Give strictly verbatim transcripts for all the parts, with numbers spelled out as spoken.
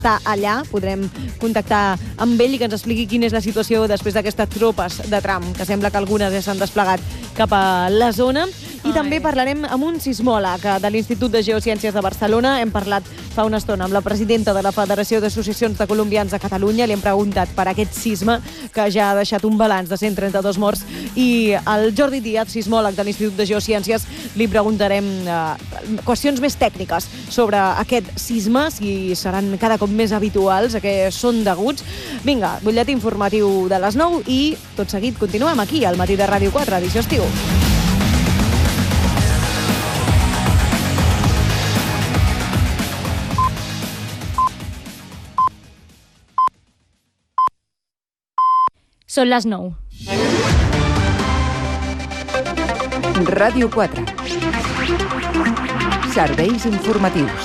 està allà, podrem contactar amb ell i que ens expliqui quina és la situació després d'aquestes tropes de Trump, que sembla que algunes ja s'han desplegat cap a la zona. I Ai. també parlarem amb un sismòleg de l'Institut de Geociències de Barcelona. Hem parlat fa una estona amb la presidenta de la Federació d'Associacions de Colombians de Catalunya. Li hem preguntat per aquest sisme que ja ha deixat un balanç de cent trenta-dos morts. I al Jordi Díaz, sismòleg de l'Institut de Geociències, li preguntarem eh, qüestions més tècniques sobre aquest sisme, si seran cada cop més habituals, a què són deguts. Vinga, butlletí informatiu de les nou i tot seguit continuem aquí al Matí de Ràdio quatre, edició estiu. Són les nou. Ràdio quatre. Serveis informatius.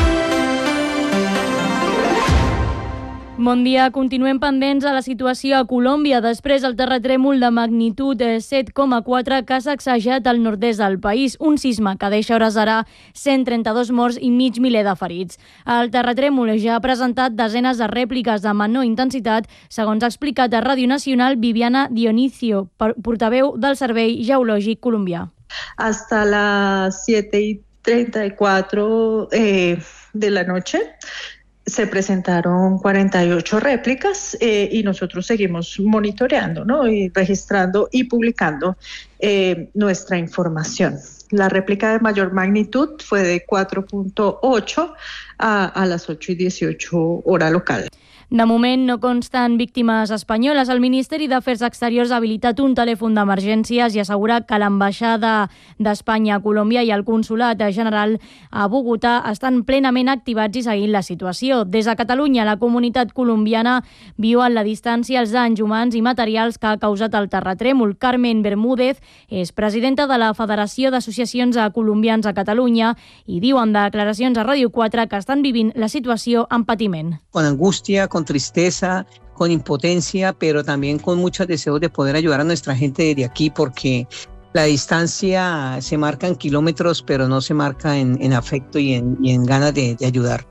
Bon dia. Continuem pendents a la situació a Colòmbia després del terratrèmol de magnitud set coma quatre que ha sacsejat el nord-est del país, un sisme que deixa hores d'ara cent trenta-dos morts i mig miler de ferits. El terratrèmol ja ha presentat desenes de rèpliques de menor intensitat, segons ha explicat a Ràdio Nacional Viviana Dionisio, portaveu del Servei Geològic colombià. Hasta las siete y treinta y cuatro eh, de la noche se presentaron cuarenta y ocho réplicas eh, y nosotros seguimos monitoreando, ¿no? Y registrando y publicando eh, nuestra información. La réplica de mayor magnitud fue de cuatro punto ocho a, a las ocho y dieciocho hora local. De moment no consten víctimes espanyoles. El Ministeri d'Afers Exteriors ha habilitat un telèfon d'emergències i ha assegurat que l'ambaixada d'Espanya a Colòmbia i el consolat general a Bogotà estan plenament activats i seguint la situació. Des de Catalunya, la comunitat colombiana viu a la distància els danys humans i materials que ha causat el terratrèmol. Carmen Bermúdez és presidenta de la Federació d'Associacions de Colombians a Catalunya i diu en declaracions a Ràdio quatre que estan vivint la situació amb patiment. Con angustia, con tristeza, con impotencia, pero también con muchos deseos de poder ayudar a nuestra gente desde aquí, porque la distancia se marca en kilómetros, pero no se marca en, en afecto y en, y en ganas de, de ayudar.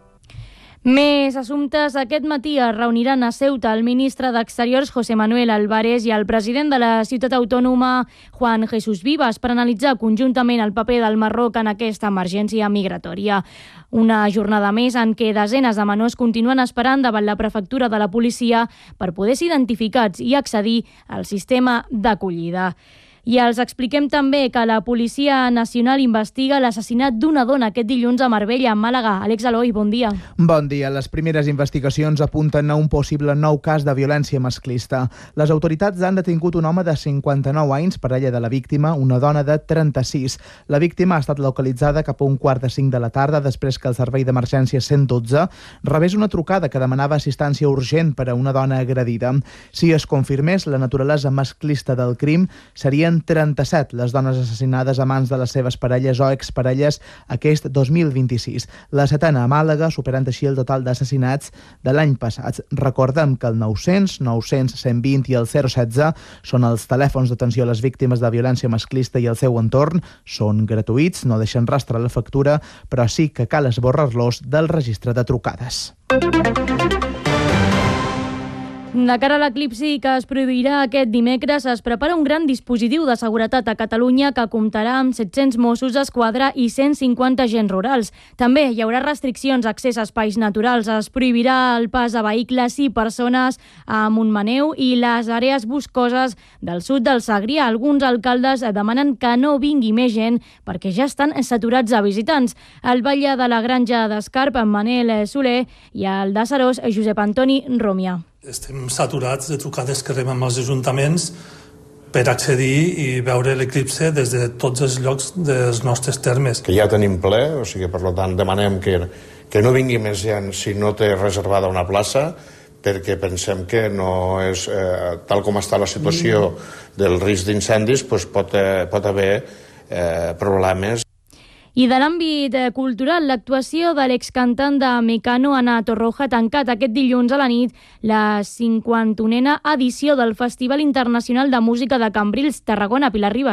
Més assumptes. Aquest matí es reuniran a Ceuta el ministre d'Exteriors José Manuel Álvarez i el president de la ciutat autònoma Juan Jesús Vivas per analitzar conjuntament el paper del Marroc en aquesta emergència migratòria. Una jornada més en què desenes de menors continuen esperant davant la prefectura de la policia per poder ser identificats i accedir al sistema d'acollida. I els expliquem també que la Policia Nacional investiga l'assassinat d'una dona aquest dilluns a Marbella, a Màlaga. Àlex Aloi, bon dia. Bon dia. Les primeres investigacions apunten a un possible nou cas de violència masclista. Les autoritats han detingut un home de cinquanta-nou anys, parella de la víctima, una dona de trenta-sis. La víctima ha estat localitzada cap a un quart de cinc de la tarda després que el servei d'emergència cent dotze rebés una trucada que demanava assistència urgent per a una dona agredida. Si es confirmés la naturalesa masclista del crim, serien trenta-set les dones assassinades a mans de les seves parelles o exparelles aquest dos mil vint-i-sis. La setena a Màlaga, superant així el total d'assassinats de l'any passat. Recordem que el nou-cents, nou-cents, cent vint i el zero setze són els telèfons d'atenció a les víctimes de violència masclista i el seu entorn. Són gratuïts, no deixen rastre a la factura, però sí que cal esborrar-los del registre de trucades. De cara a l'eclipsi que es produirà aquest dimecres, es prepara un gran dispositiu de seguretat a Catalunya que comptarà amb set-cents Mossos d'Esquadra i cent cinquanta agents rurals. També hi haurà restriccions a accés a espais naturals. Es prohibirà el pas a vehicles i persones a Montmaneu i les àrees boscoses del sud del Segrià. Alguns alcaldes demanen que no vingui més gent perquè ja estan saturats de visitants. El batlle de la Granja d'Escarp, en Manel Soler, i el de Serós, Josep Antoni Ròmia. Estem saturats de trucades que rebem als ajuntaments per accedir i veure l'eclipse des de tots els llocs dels nostres termes. Que ja tenim ple, o sigui, per tant, demanem que, que no vingui més gent si no té reservada una plaça, perquè pensem que no és, eh, tal com està la situació del risc d'incendis, doncs pot, eh, pot haver eh, problemes. I de l'àmbit cultural, l'actuació de l'excantant de Mecano, Ana Torroja, ha tancat aquest dilluns a la nit la cinquantonena edició del Festival Internacional de Música de Cambrils, Tarragona. Pilar Ribas.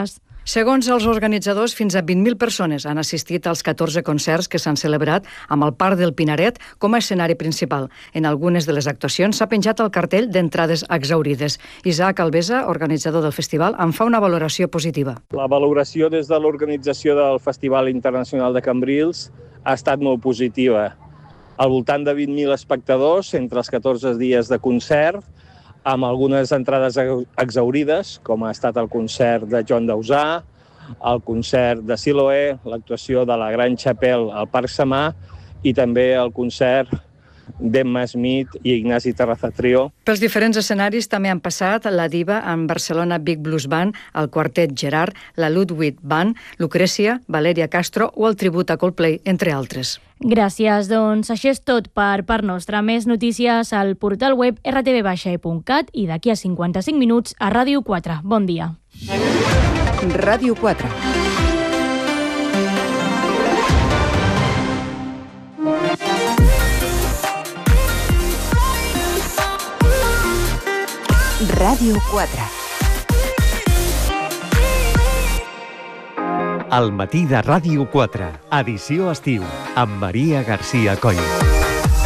Segons els organitzadors, fins a vint mil persones han assistit als catorze concerts que s'han celebrat amb el Parc del Pinaret com a escenari principal. En algunes de les actuacions s'ha penjat el cartell d'entrades exhaurides. Isaac Alvesa, organitzador del festival, en fa una valoració positiva. La valoració des de l'organització del Festival Internacional de Cambrils ha estat molt positiva. Al voltant de vint mil espectadors entre els catorze dies de concert, amb algunes entrades exhaurides, com ha estat el concert de Joan Dausà, el concert de Siloé, l'actuació de la Gran Chapelle al Parc Samà i també el concert d'Emma Smith i Ignasi Terraza Trio. Pels diferents escenaris també han passat la Diva amb Barcelona Big Blues Band, el Quartet Gerard, la Ludwig Band, Lucrècia, Valeria Castro o el tribut a Coldplay, entre altres. Gràcies, doncs això és tot per part nostra. Més notícies al portal web r t v baixa e punt cat i d'aquí a cinquanta-cinc minuts a Ràdio quatre. Bon dia. Ràdio quatre. Ràdio quatre. Al matí de Ràdio quatre, edició estiu, amb Maria García Coll.